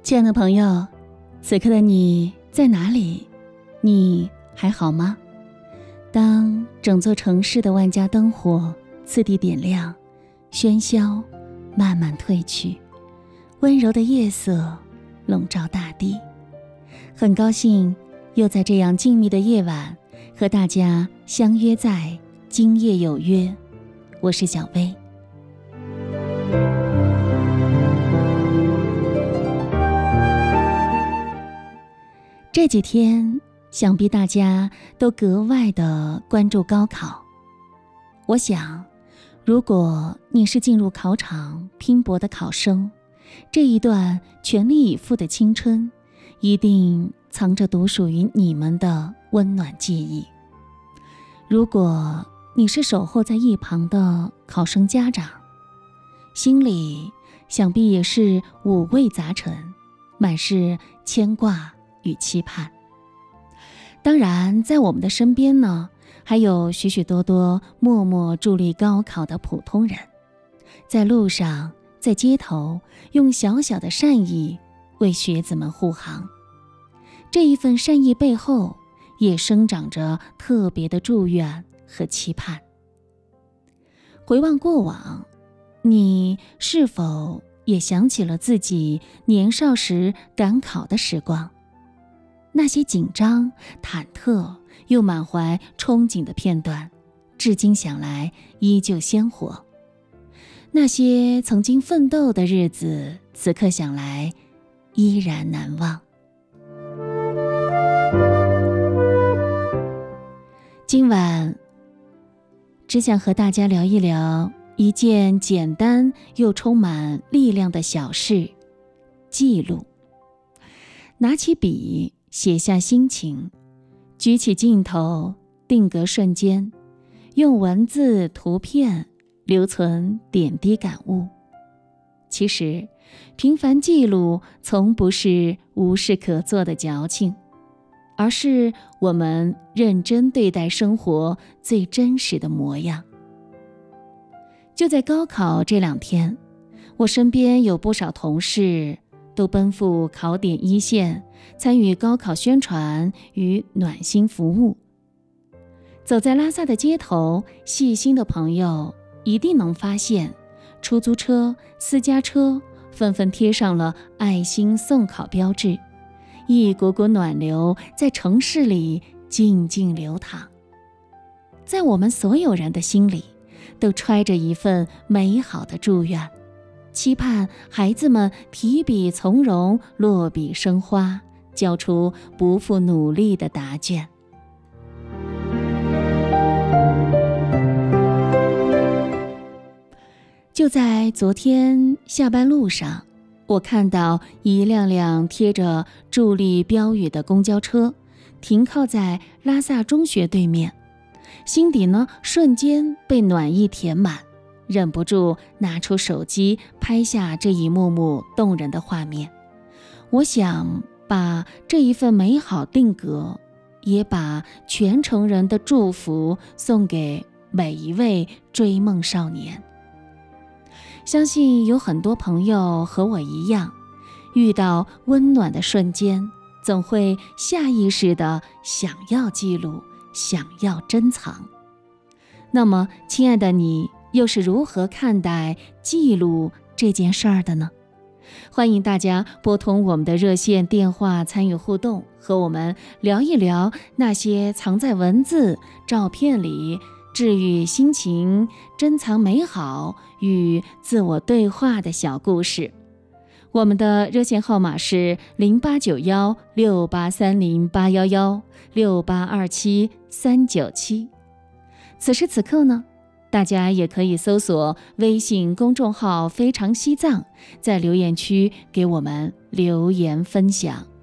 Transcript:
亲爱的朋友，此刻的你在哪里？你还好吗？当整座城市的万家灯火次第点亮，喧嚣慢慢褪去，温柔的夜色笼罩大地。很高兴又在这样静谧的夜晚和大家相约在今夜有约，我是小薇。这几天想必大家都格外的关注高考。我想，如果你是进入考场拼搏的考生，这一段全力以赴的青春一定藏着独属于你们的温暖记忆。如果你是守候在一旁的考生家长，心里想必也是五味杂陈，满是牵挂与期盼。当然，在我们的身边呢，还有许许多多默默助力高考的普通人，在路上，在街头，用小小的善意为学子们护航。这一份善意背后，也生长着特别的祝愿和期盼。回望过往，你是否也想起了自己年少时赶考的时光？那些紧张、忐忑又满怀憧憬的片段，至今想来依旧鲜活。那些曾经奋斗的日子，此刻想来依然难忘。今晚只想和大家聊一聊一件简单又充满力量的小事——记录。拿起笔，写下心情，举起镜头，定格瞬间，用文字、图片留存点滴感悟。其实，平凡记录从不是无事可做的矫情，而是我们认真对待生活最真实的模样。就在高考这2天，我身边有不少同事都奔赴考点一线，参与高考宣传与暖心服务。走在拉萨的街头，细心的朋友一定能发现，出租车、私家车纷纷贴上了爱心送考标志，一股股暖流在城市里静静流淌。在我们所有人的心里，都揣着一份美好的祝愿，期盼孩子们提笔从容，落笔生花，交出不负努力的答卷。就在昨天下班路上，我看到一辆辆贴着助力标语的公交车停靠在拉萨中学对面，心底呢瞬间被暖意填满，忍不住拿出手机拍下这一幕幕动人的画面。我想把这一份美好定格，也把全城人的祝福送给每一位追梦少年。相信有很多朋友和我一样，遇到温暖的瞬间，总会下意识地想要记录，想要珍藏。那么，亲爱的你，又是如何看待记录这件事儿的呢？欢迎大家拨通我们的热线电话参与互动，和我们聊一聊那些藏在文字、照片里，治愈心情、珍藏美好与自我对话的小故事。我们的热线号码是089168308116827397。此时此刻呢，大家也可以搜索微信公众号非常西藏，在留言区给我们留言分享。